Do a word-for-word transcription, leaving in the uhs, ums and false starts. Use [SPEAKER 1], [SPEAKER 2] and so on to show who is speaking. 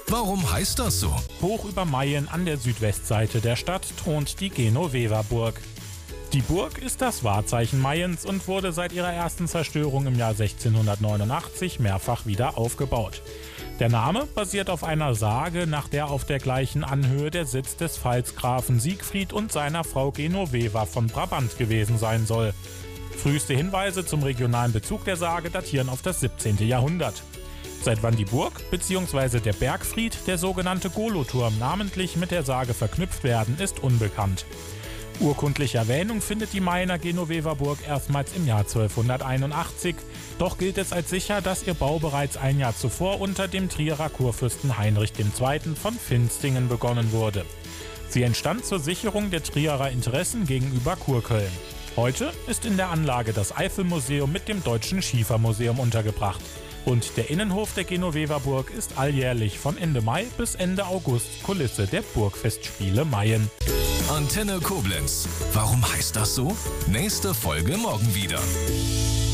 [SPEAKER 1] Warum heißt das so?
[SPEAKER 2] Hoch über Mayen an der Südwestseite der Stadt thront die Genoveverburg. Die Burg ist das Wahrzeichen Mayens und wurde seit ihrer ersten Zerstörung im Jahr sechzehnhundertneunundachtzig mehrfach wieder aufgebaut. Der Name basiert auf einer Sage, nach der auf der gleichen Anhöhe der Sitz des Pfalzgrafen Siegfried und seiner Frau Genoveva von Brabant gewesen sein soll. Früheste Hinweise zum regionalen Bezug der Sage datieren auf das siebzehnte Jahrhundert. Seit wann die Burg bzw. der Bergfried, der sogenannte Goloturm, namentlich mit der Sage verknüpft werden, ist unbekannt. Urkundliche Erwähnung findet die Mayener Genoveverburg erstmals im Jahr zwölfhunderteinundachtzig, doch gilt es als sicher, dass ihr Bau bereits ein Jahr zuvor unter dem Trierer Kurfürsten Heinrich der Zweite. Von Pfinstingen begonnen wurde. Sie entstand zur Sicherung der Trierer Interessen gegenüber Kurköln. Heute ist in der Anlage das Eifelmuseum mit dem Deutschen Schiefermuseum untergebracht. Und der Innenhof der Genoveverburg ist alljährlich von Ende Mai bis Ende August Kulisse der Burgfestspiele Mayen.
[SPEAKER 1] Antenne Koblenz. Warum heißt das so? Nächste Folge morgen wieder.